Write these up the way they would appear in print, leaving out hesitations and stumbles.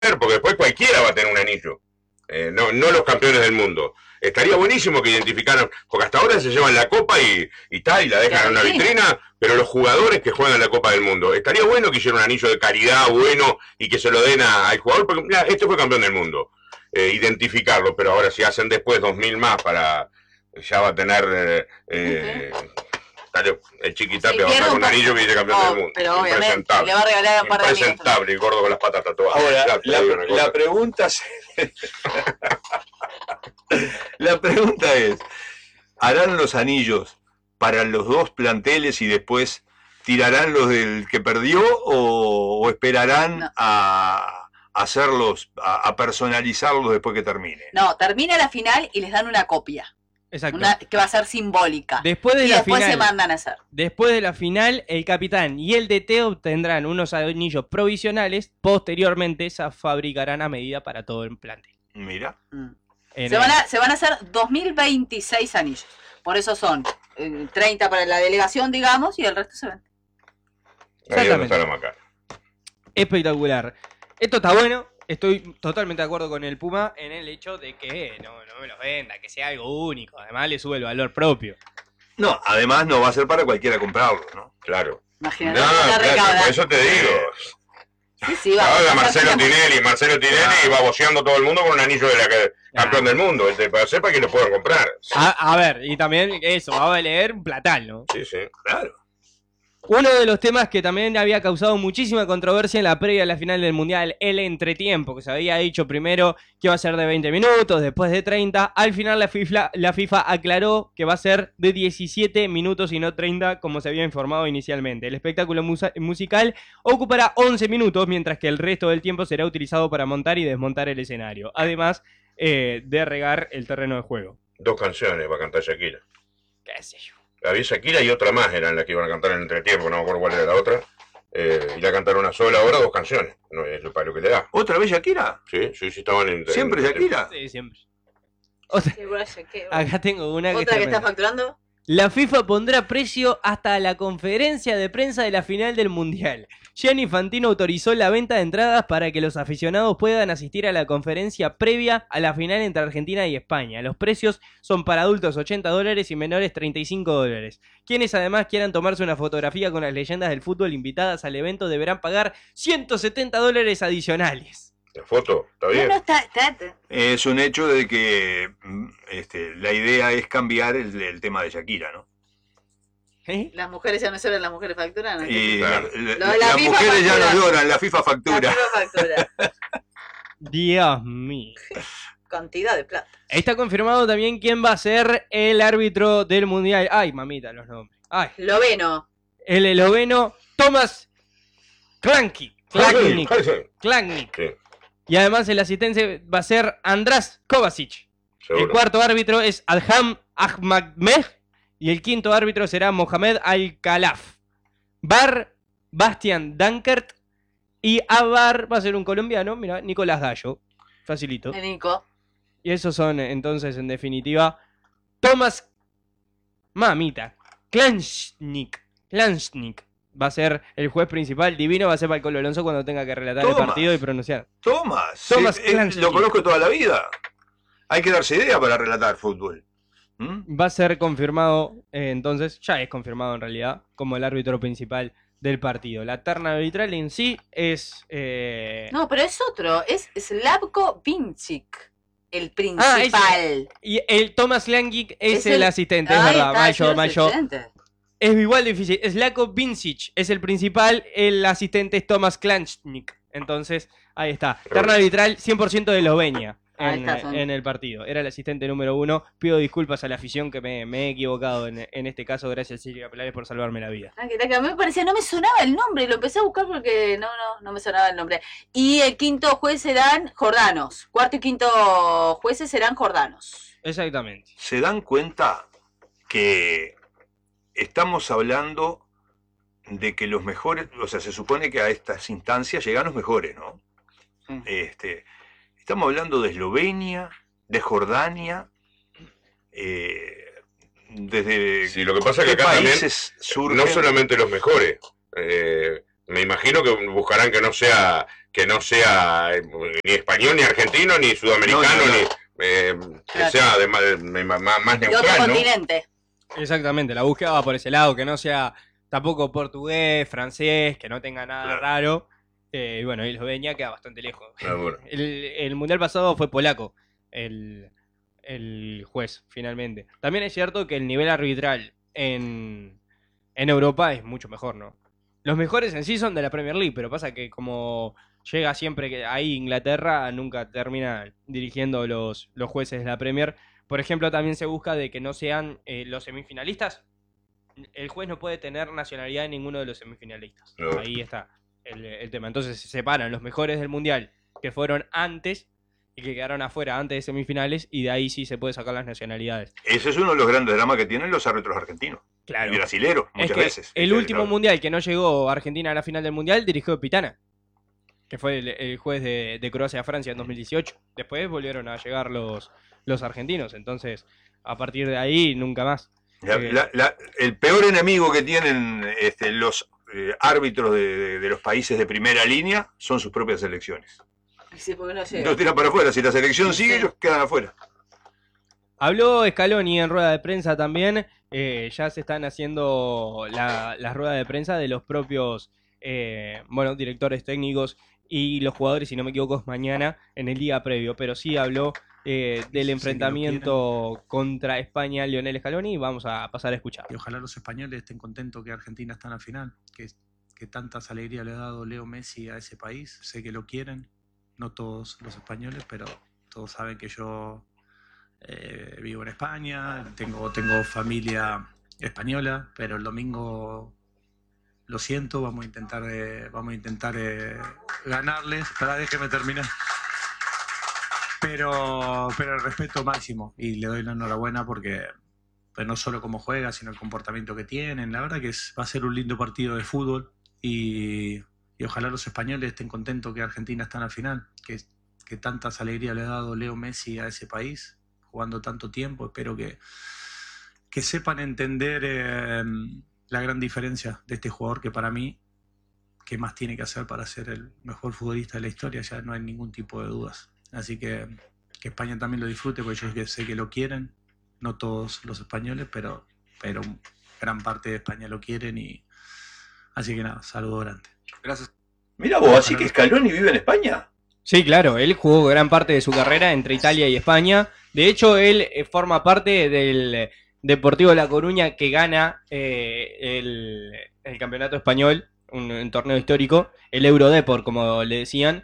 porque después cualquiera va a tener un anillo. No los campeones del mundo. Estaría buenísimo que identificaran, porque hasta ahora se llevan la copa y tal, y la dejan en una vitrina, pero los jugadores que juegan la Copa del Mundo, estaría bueno que hicieran un anillo de caridad bueno y que se lo den al jugador, porque mira, este fue campeón del mundo. Identificarlo, pero ahora si hacen después 2000 más para, ya va a tener el Chiquitapia va a estar con un anillo que dice campeón del mundo. Pero obviamente le va a regalar un par de amigos. Impresentable, el gordo con las patas tatuadas. Ahora, la pregunta la pregunta es, ¿harán los anillos para los dos planteles y después tirarán los del que perdió o esperarán a hacerlos, a personalizarlos después que termine? No, termina la final y les dan una copia. Exacto. Que va a ser simbólica. Después de y la después final, se mandan a hacer. Después de la final, el capitán y el DT obtendrán unos anillos provisionales. Posteriormente se fabricarán a medida para todo el plantel. Mira. Se van a hacer 2026 anillos. Por eso son 30 para la delegación, digamos, y el resto se vende. Exactamente. Espectacular. Esto está bueno. Estoy totalmente de acuerdo con el Puma en el hecho de que no me los venda, que sea algo único. Además le sube el valor propio. No, además no va a ser para cualquiera comprarlo, ¿no? Claro. Imagínate. No, claro, por eso te digo. Sí, ahora Marcelo Tinelli va boceando todo el mundo con un anillo de campeón del mundo, para sepa que lo puedan comprar. A ver, y también eso, va a valer un platal, ¿no? Sí, claro. Uno de los temas que también había causado muchísima controversia en la previa a la final del Mundial, el entretiempo, que se había dicho primero que iba a ser de 20 minutos, después de 30. Al final la FIFA aclaró que va a ser de 17 minutos y no 30, como se había informado inicialmente. El espectáculo musical ocupará 11 minutos, mientras que el resto del tiempo será utilizado para montar y desmontar el escenario, además de regar el terreno de juego. 2 canciones va a cantar Shakira. ¿Qué sé yo? Había Shakira y otra más eran las que iban a cantar en el entretiempo, no me acuerdo cuál era la otra. Y la cantaron una sola hora, 2 canciones. No es para lo que le da. ¿Otra vez Shakira? Sí, estaban en... ¿Siempre Shakira? Sí, siempre. Acá tengo una ¿Otra que está facturando? La FIFA pondrá precio hasta la conferencia de prensa de la final del Mundial. Gianni Infantino autorizó la venta de entradas para que los aficionados puedan asistir a la conferencia previa a la final entre Argentina y España. Los precios son para adultos $80 y menores $35. Quienes además quieran tomarse una fotografía con las leyendas del fútbol invitadas al evento deberán pagar $170 adicionales. La foto, ¿está bien? No, está. Es un hecho de que la idea es cambiar el tema de Shakira, ¿no? ¿Eh? Las mujeres ya no lloran, las mujeres facturan, ¿no? Y claro. Las mujeres ya no lloran, la FIFA factura. La FIFA factura. Dios mío. Cantidad de plata. Está confirmado también quién va a ser el árbitro del Mundial. Ay, mamita, los nombres. Ay. Loveno. El esloveno Tomas Klangnik. Sí. Y además el asistente va a ser András Kovacic. Seguro. El cuarto árbitro es Adham Ahmadmeh. Y el quinto árbitro será Mohamed Al-Khalaf. VAR, Bastian Dankert. Y a VAR va a ser un colombiano, mira, Nicolás Gallo. Facilito. Nico. Y esos son, entonces, en definitiva, Tomás Mamita Klangnik va a ser el juez principal. Divino va a ser para el Colo Alonso cuando tenga que relatar el partido y pronunciar. Tomás Klangnik. lo conozco toda la vida. Hay que darse idea para relatar fútbol. Va a ser confirmado, entonces, ya es confirmado en realidad, como el árbitro principal del partido. La terna arbitral en sí es... No, pero es otro, es Slavko Vincic, el principal. Y el Tomás Klangnik es el asistente, es verdad, Mayo. Es igual difícil, Slavko Vincic es el principal, el asistente es Tomás Klangnik. Entonces, ahí está. Terna arbitral 100% de Eslovenia. En el partido. Era el asistente número 1. Pido disculpas a la afición que me he equivocado en este caso. Gracias, Silvia Pelares, por salvarme la vida. A mí me parecía, no me sonaba el nombre. Lo empecé a buscar porque no me sonaba el nombre. Y el quinto juez serán jordanos. Cuarto y quinto jueces serán jordanos. Exactamente. ¿Se dan cuenta que estamos hablando de que los mejores, o sea, se supone que a estas instancias llegan los mejores, ¿no? Estamos hablando de Eslovenia, de Jordania, desde sí, lo que pasa es que acá también no solamente los mejores. Me imagino que buscarán que no sea que no sea ni español, ni argentino, ni sudamericano, No. ni que sea más De otro neutral, ¿no? continente. Exactamente, la búsqueda va por ese lado, que no sea tampoco portugués, francés, que no tenga nada Claro. raro. Y bueno, Eslovenia queda bastante lejos. Ah, bueno. El mundial pasado fue polaco, el juez, finalmente. También es cierto que el nivel arbitral en Europa es mucho mejor, ¿no? Los mejores en sí son de la Premier League, pero pasa que como llega siempre que ahí Inglaterra, nunca termina dirigiendo los jueces de la Premier. Por ejemplo, también se busca de que no sean los semifinalistas. El juez no puede tener nacionalidad de ninguno de los semifinalistas. No. Ahí está el tema. Entonces se separan los mejores del mundial que fueron antes y que quedaron afuera antes de semifinales, y de ahí sí se puede sacar las nacionalidades. Ese es uno de los grandes dramas que tienen los árbitros argentinos. Claro. Y brasileros, Es muchas que veces. el último mundial que no llegó Argentina a la final del mundial dirigió Pitana, que fue el juez de Croacia-Francia en 2018. Después volvieron a llegar los argentinos, entonces a partir de ahí nunca más. El peor enemigo que tienen los árbitros de los países de primera línea son sus propias selecciones. Sí, porque no llega. Los tiran para afuera. Si la selección Sí. sigue, ellos quedan afuera. Habló Scaloni en rueda de prensa también. Ya se están haciendo las ruedas de prensa de los propios directores técnicos y los jugadores, si no me equivoco, es mañana en el día previo. Pero sí habló del enfrentamiento contra España, Lionel Scaloni, y vamos a pasar a escuchar. Y ojalá los españoles estén contentos que Argentina está en la final, que tantas alegrías le ha dado Leo Messi a ese país. Sé que lo quieren, no todos los españoles, pero todos saben que yo vivo en España, tengo familia española, pero el domingo, lo siento, vamos a intentar ganarles. Espera, déjeme terminar. Pero el respeto máximo, y le doy la enhorabuena porque pues no solo cómo juega, sino el comportamiento que tienen. La verdad que va a ser un lindo partido de fútbol, y ojalá los españoles estén contentos que Argentina está en la final, que tantas alegrías le ha dado Leo Messi a ese país, jugando tanto tiempo. Espero que sepan entender la gran diferencia de este jugador, que para mí, ¿qué más tiene que hacer para ser el mejor futbolista de la historia? Ya no hay ningún tipo de dudas. Así que España también lo disfrute, porque yo sé que lo quieren, no todos los españoles, pero gran parte de España lo quieren, y así que nada, saludo grande. Gracias. Mira vos, así que Scaloni vive en España. Sí, claro, él jugó gran parte de su carrera entre Italia y España. De hecho, él forma parte del Deportivo La Coruña, que gana el campeonato español, un torneo histórico, el Eurodeport, como le decían,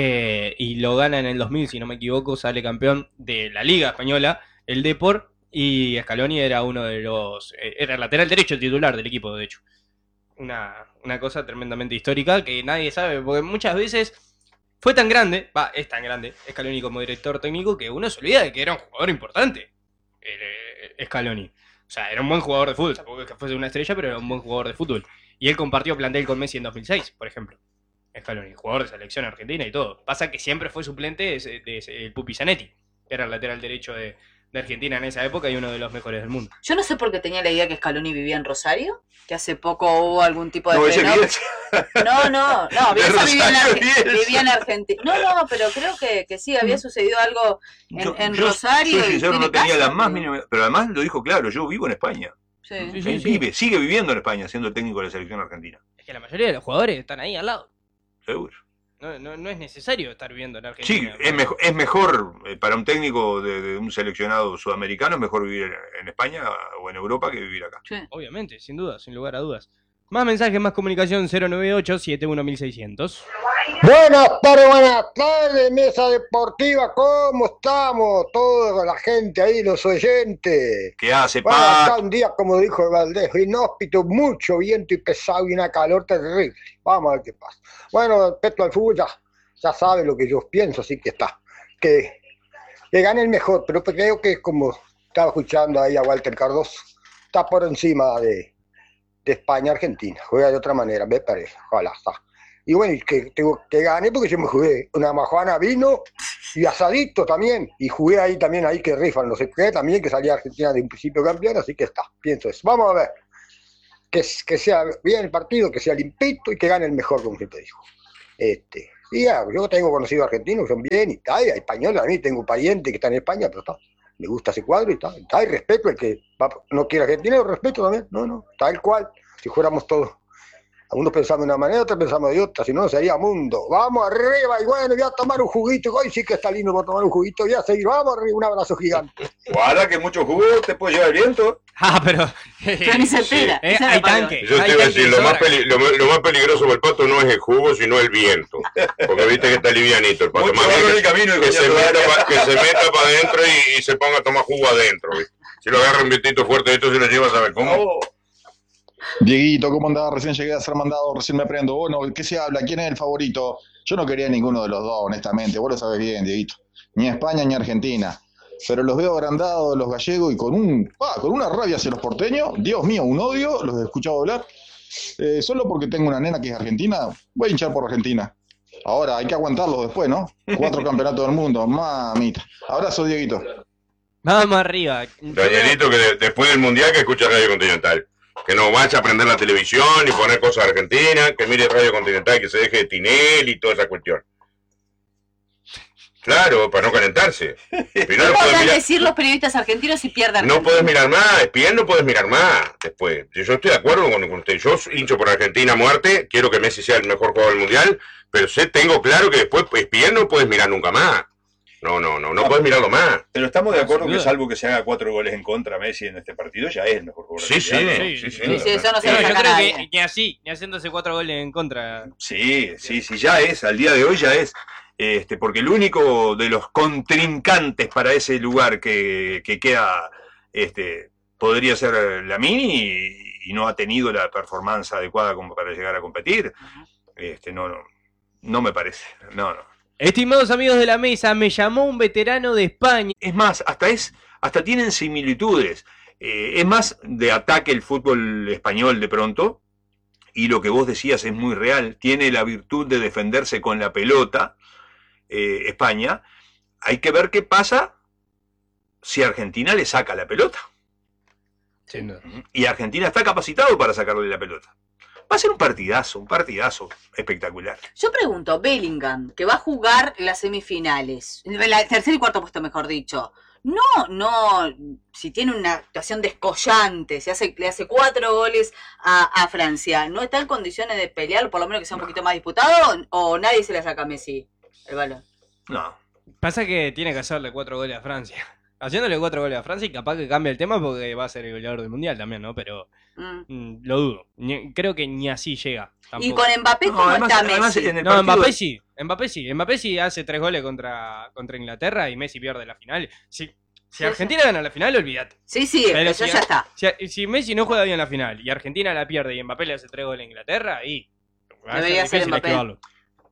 y lo gana en el 2000, si no me equivoco, sale campeón de la Liga Española, el Deport, y Scaloni era uno de era el lateral derecho titular del equipo, de hecho. Una cosa tremendamente histórica que nadie sabe, porque muchas veces fue tan grande, es tan grande Scaloni como director técnico, que uno se olvida de que era un jugador importante, Scaloni. O sea, era un buen jugador de fútbol, tampoco es que fuese una estrella, pero era un buen jugador de fútbol. Y él compartió plantel con Messi en 2006, por ejemplo. Scaloni, jugador de selección argentina y todo. Pasa que siempre fue suplente de Pupi Zanetti, que era el lateral derecho de Argentina en esa época y uno de los mejores del mundo. Yo no sé por qué tenía la idea que Scaloni vivía en Rosario, que hace poco hubo algún tipo de ese fenómeno. Bielsa. No, Bielsa vivía en Bielsa. Argentina. No, pero creo que sí, había sucedido algo en Rosario. Yo y sincero, tiene no tenía casa, la más mínima. Pero además lo dijo claro, yo vivo en España. Sí. Él sigue viviendo en España, siendo el técnico de la selección argentina. Es que la mayoría de los jugadores están ahí al lado. Seguro. No es necesario estar viviendo en Sí, Argentina. es mejor para un técnico de un seleccionado sudamericano, es mejor vivir en España o en Europa que vivir acá. Sí. Obviamente, sin duda, sin lugar a dudas. Más mensajes, más comunicación, 098-71-1600. Buenas tardes, mesa deportiva, ¿cómo estamos? Toda la gente ahí, los oyentes. ¿Qué hace, Bueno, acá Pat? un día, como dijo Valdés, inhóspito, mucho viento y pesado y una calor terrible. Vamos a ver qué pasa. Bueno, respecto al fútbol, ya sabe lo que yo pienso, así que está. Que gane el mejor, pero creo que, como estaba escuchando ahí a Walter Cardoso, está por encima de España-Argentina. Juega de otra manera, me parece. Ojalá está. Y bueno, y que gane, porque yo me jugué una majuana vino y asadito también, y jugué ahí también, ahí que rifan, no sé qué, también que salía Argentina de un principio campeón, así que está, pienso eso. Vamos a ver, que sea bien el partido, que sea limpito y que gane el mejor, como siempre dijo. Y ya, yo tengo conocidos argentinos que son bien, y tal, y hay españoles, a mí tengo parientes que están en España, pero está, me gusta ese cuadro y está, y respeto el que no quiere Argentina, lo respeto también, no, tal cual, si fuéramos todos. Algunos pensamos de una manera, otros pensamos de otra, si no sería mundo. Vamos arriba y bueno, voy a tomar un juguito. Hoy sí que está lindo por tomar un juguito. Voy a seguir, vamos arriba, un abrazo gigante. Guarda que mucho jugo te puede llevar el viento. Ah, pero. Pero ni se entera. Esa es la hay palabra. tanque. Yo te hay iba a tanque decir, de lo más, sobra. lo más peligroso para el pato no es el jugo, sino el viento. Porque viste que está livianito el pato. Mucho Más bien barro en el camino y que se coñazo de meta área. que se meta para adentro y se ponga a tomar jugo adentro. ¿Viste? Si lo agarra un vientito fuerte, esto se lo lleva, ¿sabes cómo? Oh. Dieguito, ¿cómo andás? Recién llegué a ser mandado, recién me prendo. Bueno, ¿qué se habla? ¿Quién es el favorito? Yo no quería ninguno de los dos, honestamente. Vos lo sabés bien, Dieguito. Ni España ni Argentina. Pero los veo agrandados, los gallegos, y con una rabia hacia los porteños. Dios mío, un odio, los he escuchado hablar. Solo porque tengo una nena que es argentina, voy a hinchar por Argentina. Ahora, hay que aguantarlos después, ¿no? 4 campeonatos del mundo, mamita. Abrazo, Dieguito. Vamos arriba. Danielito, que después del Mundial que escucha Radio Continental. Que no vaya a prender la televisión y poner cosas argentinas, que mire Radio Continental, que se deje de Tinelli y toda esa cuestión. Claro, para no calentarse. Pero ¿Qué no podés podrán mirar, decir los periodistas argentinos si pierden? no podés mirar más, Espiel no podés mirar más después. Yo estoy de acuerdo con usted, yo hincho por Argentina a muerte, quiero que Messi sea el mejor jugador del Mundial, pero tengo claro que después Espiel no podés mirar nunca más. No podés mirarlo más. Pero estamos de acuerdo sin que duda. salvo que se haga 4 goles en contra Messi en este partido, ya es el mejor jugador Sí, del sí, mundial, ¿no? sí, Sí, eso no se No, lo yo saca creo nadie. que ni haciéndose 4 goles en contra. Sí, ya es, al día de hoy ya es. Porque el único de los contrincantes para ese lugar que queda podría ser Lamine y no ha tenido la performance adecuada como para llegar a competir. No me parece. No. Estimados amigos de la mesa, me llamó un veterano de España. Es más, hasta tienen similitudes. Es más de ataque el fútbol español de pronto, y lo que vos decías es muy real. Tiene la virtud de defenderse con la pelota, España. Hay que ver qué pasa si Argentina le saca la pelota. Sin duda. Y Argentina está capacitado para sacarle la pelota. Va a ser un partidazo espectacular. Yo pregunto, Bellingham, que va a jugar las semifinales, el tercer y cuarto puesto, mejor dicho. No, si tiene una actuación descollante, le hace 4 goles a Francia, ¿no está en condiciones de pelear, por lo menos que sea un poquito más disputado, o nadie se le saca a Messi el balón? No. Pasa que tiene que hacerle 4 goles a Francia. Haciéndole 4 goles a Francia y capaz que cambie el tema porque va a ser el goleador del mundial también, ¿no? Pero lo dudo. Creo que ni así llega. Tampoco. Y con Mbappé, ¿cómo además, está además Messi? en el No, partido- Mbappé sí. Mbappé sí hace 3 goles contra Inglaterra y Messi pierde la final. Si Argentina gana la final, olvídate. Sí, Pero eso si- ya está. Si Messi no juega bien la final y Argentina la pierde y Mbappé le hace 3 goles a Inglaterra, ahí va a Debería ser difícil Mbappé. esquivarlo.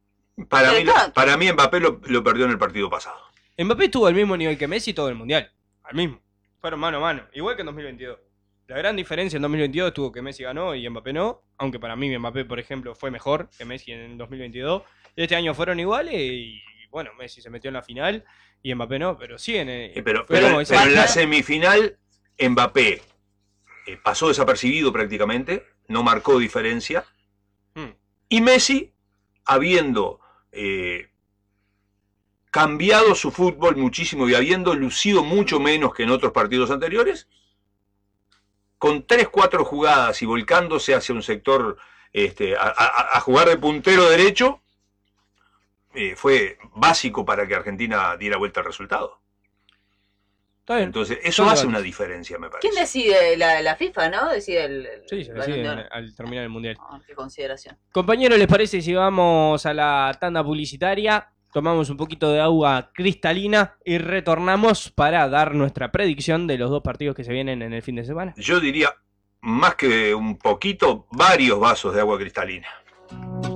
Para mí Mbappé lo perdió en el partido pasado. Mbappé estuvo al mismo nivel que Messi todo el mundial. Al mismo. Fueron mano a mano. Igual que en 2022. La gran diferencia en 2022 estuvo que Messi ganó y Mbappé no. Aunque para mí Mbappé, por ejemplo, fue mejor que Messi en 2022. Este año fueron iguales y bueno, Messi se metió en la final y Mbappé no. Pero sí, Pero fue como esa- en la semifinal Mbappé pasó desapercibido prácticamente, no marcó diferencia. Y Messi, habiendo cambiado su fútbol muchísimo y habiendo lucido mucho menos que en otros partidos anteriores, con 3-4 jugadas y volcándose hacia un sector a jugar de puntero derecho, fue básico para que Argentina diera vuelta al resultado. Está bien. Entonces, eso Son hace debates. una diferencia, me parece. ¿Quién decide? La FIFA, ¿no? Decide el Sí, se Balón de decide Oro. al terminar el mundial. Qué consideración. Compañeros, ¿les parece si vamos a la tanda publicitaria? Tomamos un poquito de agua cristalina y retornamos para dar nuestra predicción de los 2 partidos que se vienen en el fin de semana. Yo diría, más que un poquito, varios vasos de agua cristalina.